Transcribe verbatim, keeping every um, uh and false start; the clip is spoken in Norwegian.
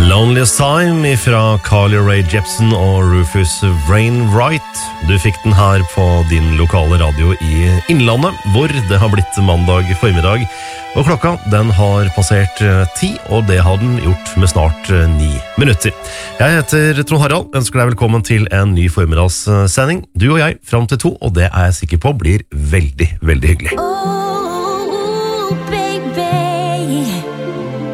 Loneliest Time fra Carly Rae Jepsen og Rufus Wainwright. Du fikk den her på din lokale radio i Innlandet, hvor det har blitt mandag formiddag. Og klokka, den har passert ti, og det har den gjort med snart ni minutter. Jeg heter Trond Harald, ønsker deg velkommen til en ny formidagssending. Du og jeg, frem til to, og det er jeg sikker på blir veldig, veldig hyggelig. Oh, baby.